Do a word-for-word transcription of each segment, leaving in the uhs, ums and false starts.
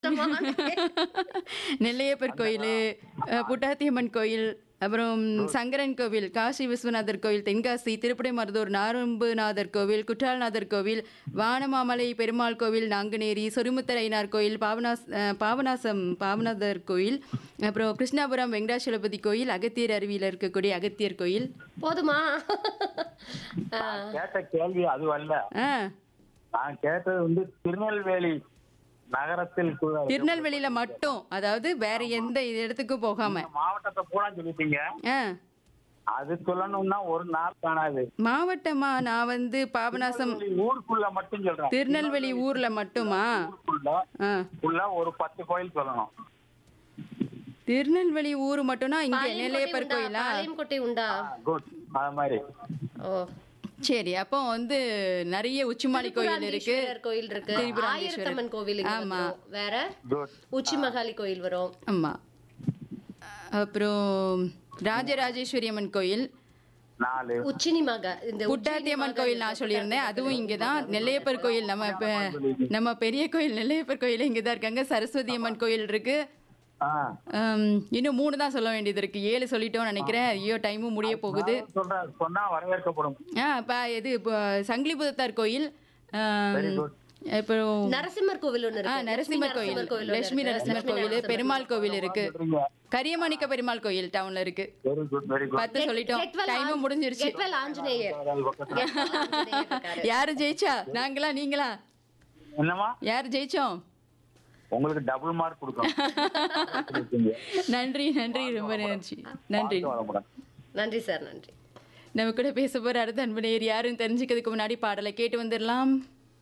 நெல்லையப்பர் கோயில், அ புட்டாத்தியம்மன் கோயில், அப்புறம் சங்கரன் கோவில், காசி விஸ்வநாதர் கோவில், தென்காசி, திருப்படைமருதூர் நாரும்புநாதர் கோவில், குற்றாலநாதர் கோவில், வானமாமலை பெருமாள் கோவில், நாங்குநேரி, சொரிமுத்தரையனார் கோயில், பாபநாஸ் அ பாபநாசம் பாபநாதர் கோயில், அப்புறம் கிருஷ்ணாபுரம் வெங்கடாச்சலபதி கோயில், அகத்தியர் அருவியில் இருக்கக்கூடிய அகத்தியர் கோயில். போதுமா? நான் கேட்ட கேள்வி அது அல்ல. ஆ நான் கேட்டது வந்து திருநெல்வேலி நகரத்தில் கூட- திருநெல்வேலியில மட்டும், அதாவது வேற எந்த இடத்துக்கும் போகாம. இந்த மாவட்டத்தை பூரா சொல்லிட்டீங்க. ஆ அது சொல்லணும்னா ஒரு நாள் காணாது. மாவட்டமா? நான் வந்து பாபநாசம் திருநெல்வேலி ஊருக்குள்ள மட்டும் சொல்றேன். திருநெல்வேலி ஊர்ல மட்டுமா? ஊருக்குள்ள ஆ உள்ள ஒரு பத்து கோயில் சொல்லணும். திருநெல்வேலி ஊர் மட்டும்னா இங்க பாளையங்கோட்டை நெல்லையப்பர் உண்டா? கோயிலா? பாளையங்கோட்டை உண்டா? குட். அது மாதிரி ஓ, சரி, அப்போ வந்து நிறைய உச்சிமாடி கோயில் இருக்கு. திரிபுராந்தீஸ்வரர் கோயில் இருக்கு, திரிபுராந்தீஸ்வரர். ஆயிரத்தம்மன் கோவில் இங்க ஆமா. வந்துரும். வேற குட். உச்சி மகாலி கோயில் வரும். ஆமா. அப்புறம் ராஜராஜேஸ்வரி அம்மன் கோயில், நாலு. உச்சினி மகா இந்த புட்டாத்தியம்மன் கோயில் நான் சொல்லியிருந்தேன், அதுவும் இங்கதான். நெல்லையப்பர் கோயில், நம்ம இப்ப- நம்ம பெரிய கோயில் நெல்லையப்பர் கோயில் இங்கதான் இருக்காங்க. சரஸ்வதி அம்மன் கோயில் இருக்கு. ஆ. ஆம், இன்னும் மூணு தான் சொல்ல வேண்டியது இருக்கு. ஏழு சொல்லிட்டோம்னு நினைக்கிறேன். ஐயோ, டைமும் முடிய போகுது. நான் சொல்றேன், சொன்னா வரவேற்கப்படும். ஆ இப்போ இது இப்போ சங்கிலிபுதத்தார் கோயில், ஆம், Very good. அப்புறம் நரசிம்மர் கோவில் ஒண்ணு ஆ இருக்கு. நரசிம்மர் கோயில், ஒண்ணு லட்சுமி இருக்கு. நரசிம்மர் லட்சுமி கோயில், நரசிம்மர் பெருமாள் கோவில் இருக்கு. சொல்றீங்க. கரியமாணிக்க பெருமாள் கோயில் டவுன்ல இருக்கு. Very good, very good. பத்து சொல்லிட்டோம். கெட்வெல் டைமும் ஆஞ்ச- முடிஞ்சிருச்சு. கெட்வெல் ஆஞ்சநேயர். ஆஞ்சநேயர் இருக்காரு. யாரு ஜெயிச்சா? நாங்களா நீங்களா? என்னமா? யார் ஜெயிச்சோம்? உங்களுக்கு டபுள் மார்க் கொடுக்கணும். நன்றி நன்றி, ரொம்ப நன்றி நன்றி. வாழ்க வளமுடன். நன்றி சார், நன்றி. நம்ம கூட பேச போற அடுத்த அன்பு நேயர் யாருன்னு தெரிஞ்சுக்கிறதுக்கு முன்னாடி பாடலை கேட்டு வந்துடலாம்.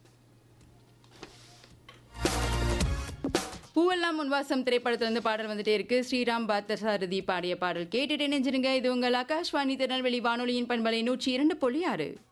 பூவெல்லாம் முன்வாசம் திரைப்படத்துல இருந்து பாடல் வந்துட்டே இருக்கு. ஸ்ரீராம் பார்த்தசாரதி பாடிய பாடல் கேட்டுட்டு நினைஞ்சிருங்க. இது உங்கள் ஆகாஷ்வாணி திருநெல்வேலி வானொலியின் பண்பலை நூற்றி இரண்டு புள்ளி ஆறு.